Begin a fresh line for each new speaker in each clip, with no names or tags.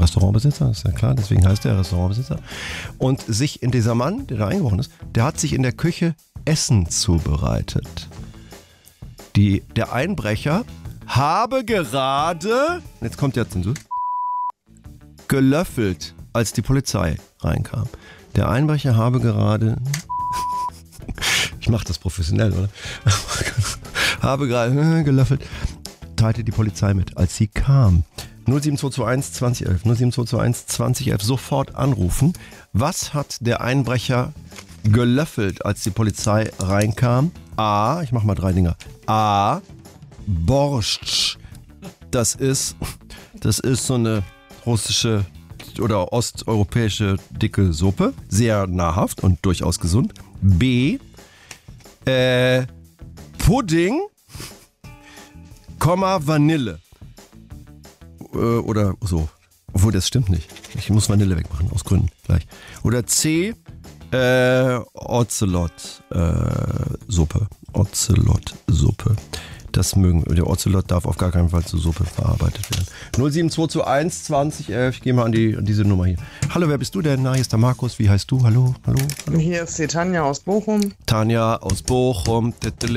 Restaurantbesitzer, ist ja klar, deswegen heißt er Restaurantbesitzer. Und dieser Mann, der da eingebrochen ist, der hat sich in der Küche Essen zubereitet. Der Einbrecher habe gerade, jetzt kommt der Zensur, gelöffelt, als die Polizei reinkam. Der Einbrecher habe gerade, ich mache das professionell, oder? Habe gerade gelöffelt, teilte die Polizei mit, als sie kam. 07221 2011, 07221 2011, sofort anrufen. Was hat der Einbrecher gelöffelt, als die Polizei reinkam? A, ich mach mal 3 Dinger. A, Borscht. Das ist so eine russische oder osteuropäische dicke Suppe. Sehr nahrhaft und durchaus gesund. B, Pudding, Vanille. Oder so. Obwohl, das stimmt nicht. Ich muss Vanille wegmachen, aus Gründen gleich. Oder C, Ocelot-Suppe. Ocelot-Suppe. Das mögen. Der Ocelot darf auf gar keinen Fall zur Suppe verarbeitet werden. 07221 2011. Ich gehe mal an diese Nummer hier. Hallo, wer bist du denn? Na, hier ist der Markus. Wie heißt du? Hallo?
Hier ist die Tanja aus Bochum.
Tanja aus Bochum.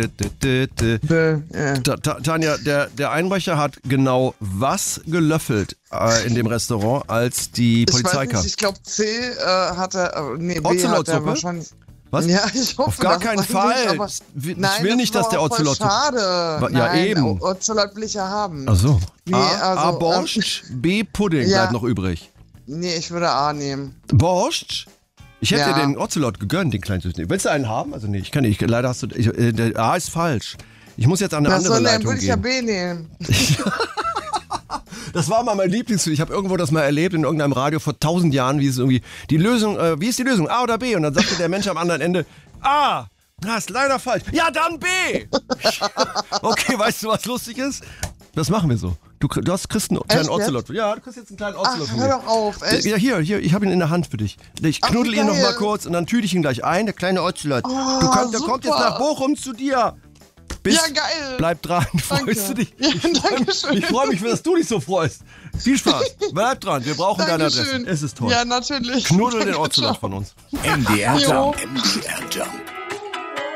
Tanja, der Einbrecher hat genau was gelöffelt in dem Restaurant, als die Polizei kam?
Ich glaube C hat er, B
Ocelot-Suppe?
hat er wahrscheinlich...
Was?
Ja, ich hoffe,
auf gar keinen Fall. Ich will nicht, dass der Ocelot...
Schade.
Ja, eben.
Ocelot will ich ja haben.
Ach so.
Nee,
A, Borscht, B, Pudding bleibt noch übrig.
Nee, ich würde A nehmen.
Borscht? Ich hätte dir den Ocelot gegönnt, den kleinen Süßen. Willst du einen haben? Also nee, ich kann nicht. Leider hast du... der A ist falsch. Ich muss jetzt an eine andere Leitung gehen.
Dann würde ich ja B nehmen.
Das war mal mein Lieblingsfilm. Ich habe irgendwo das mal erlebt in irgendeinem Radio vor 1000 Jahren, wie ist die Lösung, A oder B? Und dann sagte der Mensch am anderen Ende, A. Das ist leider falsch. Ja, dann B. Okay, weißt du, was lustig ist? Das machen wir so. Du kriegst einen kleinen Ocelot. Ja, du kriegst jetzt einen kleinen Ocelot.
Ach, hör doch auf, echt?
Ja, hier, ich habe ihn in der Hand für dich. Ich knuddel ihn noch mal kurz und dann tüte ich ihn gleich ein, der kleine Ocelot. Der kommt jetzt nach Bochum zu dir.
Ja, geil.
Bleib dran, freust du dich?
Ja, danke schön.
Ich freue mich, dass du dich so freust. Viel Spaß. Bleib dran, wir brauchen deine Adresse. Es ist toll.
Ja, natürlich.
Knuddel den Ocelot von uns.
MDR Jump. MDR Jump.